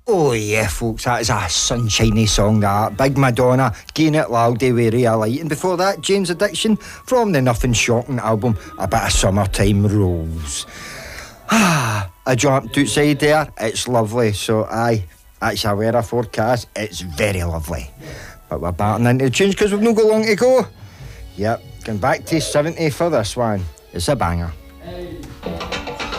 Oh yeah, folks, that is a sunshiny song, that. Big Madonna, Gain It Laldy with Ray Light. And before that, Jane's Addiction from the Nothing Shocking album, A Bit of Summertime Rolls. I jumped outside there, it's lovely. So aye, that's a weather forecast, it's very lovely. But we're batting into the tunes because we've not got long to go. Yep, going back to 70 for this one. It's a banger.